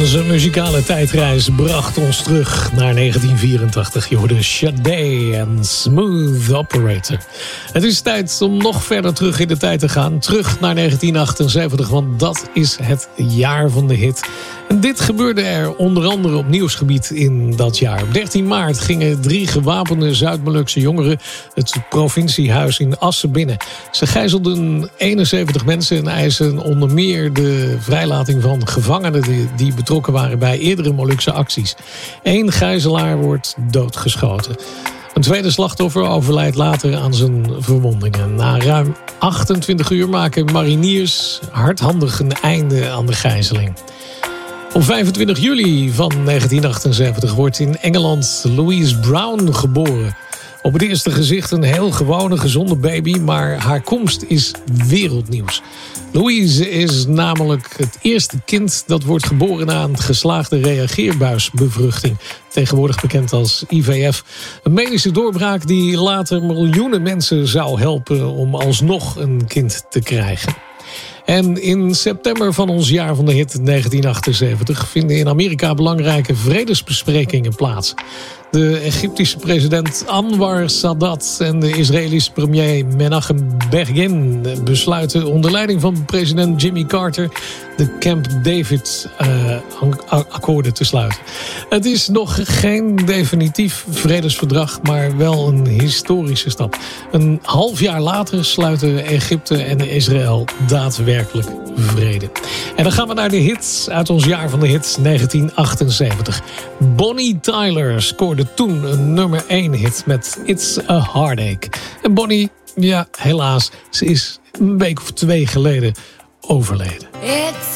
Onze muzikale tijdreis bracht ons terug naar 1984. Je hoorde Sade en Smooth Operator. Het is tijd om nog verder terug in de tijd te gaan. Terug naar 1978, want dat is het jaar van de hit. En dit gebeurde er onder andere op nieuwsgebied in dat jaar. Op 13 maart gingen 3 gewapende Zuid-Molukse jongeren het provinciehuis in Assen binnen. Ze gijzelden 71 mensen en eisen onder meer de vrijlating van gevangenen die betrokken waren bij eerdere Molukse acties. 1 gijzelaar wordt doodgeschoten. Een tweede slachtoffer overlijdt later aan zijn verwondingen. Na ruim 28 uur maken mariniers hardhandig een einde aan de gijzeling. Op 25 juli van 1978 wordt in Engeland Louise Brown geboren. Op het eerste gezicht een heel gewone, gezonde baby, maar haar komst is wereldnieuws. Louise is namelijk het eerste kind dat wordt geboren na een geslaagde reageerbuisbevruchting. Tegenwoordig bekend als IVF. Een medische doorbraak die later miljoenen mensen zou helpen om alsnog een kind te krijgen. En in september van ons jaar van de hit 1978 vinden in Amerika belangrijke vredesbesprekingen plaats. De Egyptische president Anwar Sadat en de Israëlische premier Menachem Begin besluiten onder leiding van president Jimmy Carter de Camp David akkoorden te sluiten. Het is nog geen definitief vredesverdrag, maar wel een historische stap. Een half jaar later sluiten Egypte en Israël daadwerkelijk vrede. En dan gaan we naar de hits uit ons jaar van de hits 1978. Bonnie Tyler scoorde toen een nummer 1 hit met It's a Heartache. En Bonnie, ja, helaas, ze is een week of 2 geleden overleden. It's